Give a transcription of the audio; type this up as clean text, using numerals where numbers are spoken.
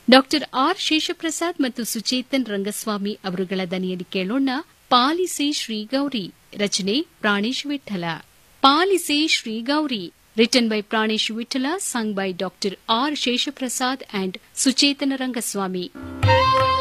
Doctor R Sheshaprasad ಮತ್ತು ಸುಚೇತನ್ ರಂಗಸ್ವಾಮಿ ಅವರುಗಳ ದನಿಯಲ್ಲಿ ಕೇಳೋಣ ಪಾಲಿಸಿ ಶ್ರೀಗೌರಿ ರಚನೆ Pranesh Vittala. Policy Shri Gowri written by Pranesh Vittala, sung by doctor R Sheshaprasad and Suchetana Rangaswamy.